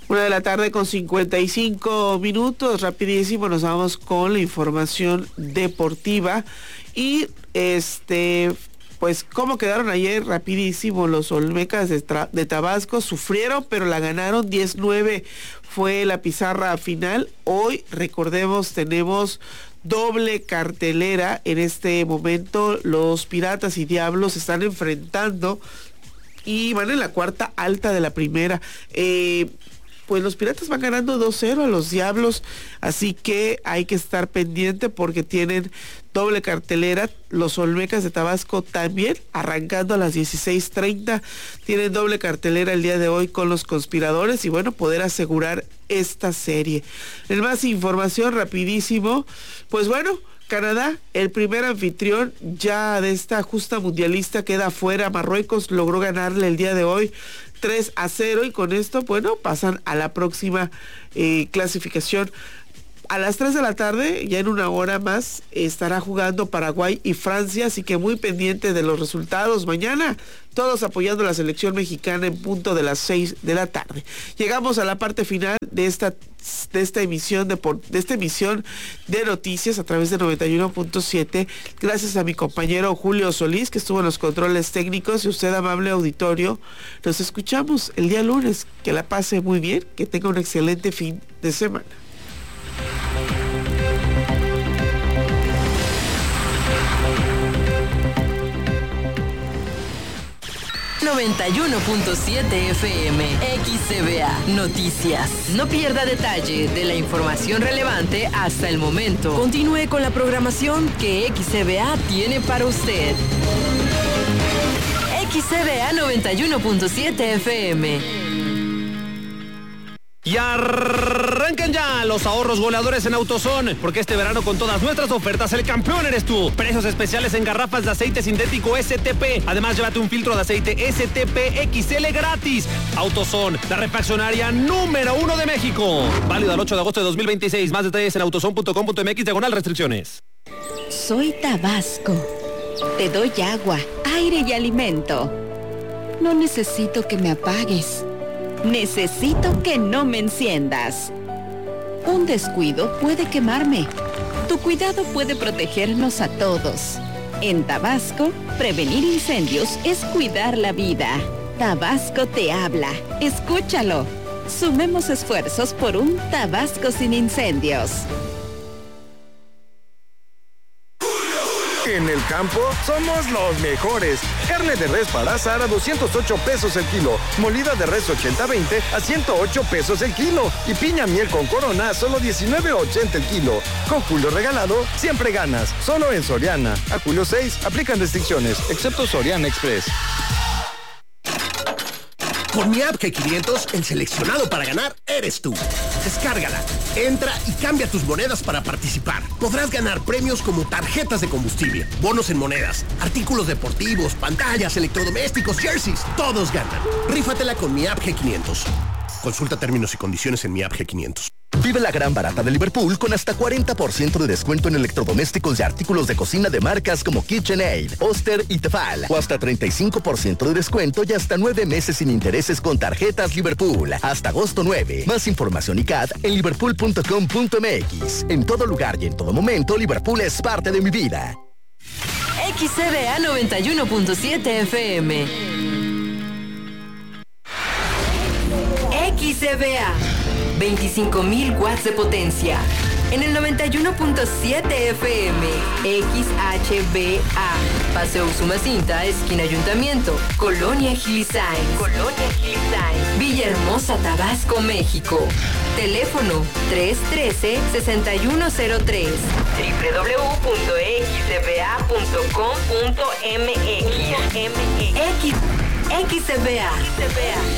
1:55 rapidísimo nos vamos con la información deportiva y pues cómo quedaron ayer, rapidísimo, los Olmecas de Tabasco sufrieron, pero la ganaron 10-9, fue la pizarra final. Hoy, recordemos, tenemos doble cartelera en este momento. Los Piratas y Diablos se están enfrentando y van en la cuarta alta de la primera. Pues los Piratas van ganando 2-0 a los Diablos, así que hay que estar pendiente porque tienen doble cartelera. Los Olmecas de Tabasco también, arrancando a las 16:30, tienen doble cartelera el día de hoy con los Conspiradores y bueno, poder asegurar esta serie. En más información, rapidísimo, pues bueno, Canadá, el primer anfitrión ya de esta justa mundialista, queda fuera. Marruecos logró ganarle el día de hoy 3-0 y con esto, bueno, pasan a la próxima clasificación. A las 3 de la tarde, ya en una hora más, estará jugando Paraguay y Francia, así que muy pendiente de los resultados. Mañana, todos apoyando a la selección mexicana en punto de las 6 de la tarde. Llegamos a la parte final de esta emisión de noticias a través de 91.7. Gracias a mi compañero Julio Solís, que estuvo en los controles técnicos, y usted, amable auditorio. Nos escuchamos el día lunes. Que la pase muy bien, que tenga un excelente fin de semana. 91.7 FM, XCBA Noticias. No pierda detalle de la información relevante hasta el momento. Continúe con la programación que XCBA tiene para usted. XCBA 91.7 FM. Y arrancan ya los ahorros goleadores en AutoZone, porque este verano con todas nuestras ofertas el campeón eres tú. Precios especiales en garrafas de aceite sintético STP. Además, llévate un filtro de aceite STP XL gratis. AutoZone, la refaccionaria número 1 de México. Válido al 8 de agosto de 2026. Más detalles en autozone.com.mx/restricciones. Soy Tabasco. Te doy agua, aire y alimento. No necesito que me apagues. Necesito que no me enciendas. Un descuido puede quemarme. Tu cuidado puede protegernos a todos. En Tabasco, prevenir incendios es cuidar la vida. Tabasco te habla. Escúchalo. Sumemos esfuerzos por un Tabasco sin incendios. En el campo somos los mejores. Carne de res para asar a 208 pesos el kilo. Molida de res 80-20 a 108 pesos el kilo. Y piña miel con corona a solo 19.80 el kilo. Con Julio regalado, siempre ganas. Solo en Soriana. A julio 6 aplican restricciones, excepto Soriana Express. Con mi app G500, el seleccionado para ganar eres tú. Descárgala, entra y cambia tus monedas para participar. Podrás ganar premios como tarjetas de combustible, bonos en monedas, artículos deportivos, pantallas, electrodomésticos, jerseys. Todos ganan. Rífatela con mi app G500. Consulta términos y condiciones en mi app G500. Vive la gran barata de Liverpool con hasta 40% de descuento en electrodomésticos y artículos de cocina de marcas como KitchenAid, Oster y Tefal. O hasta 35% de descuento y hasta 9 meses sin intereses con tarjetas Liverpool. Hasta agosto 9. Más información y CAD en liverpool.com.mx. En todo lugar y en todo momento, Liverpool es parte de mi vida. XCBA 91.7 FM. XCBA. 25.000 watts de potencia. En el 91.7 FM. XHBA. Paseo Usumacinta, esquina Ayuntamiento. Colonia Gilisain. Villahermosa, Tabasco, México. Teléfono 313-6103. www.xcba.com.mx. XCBA.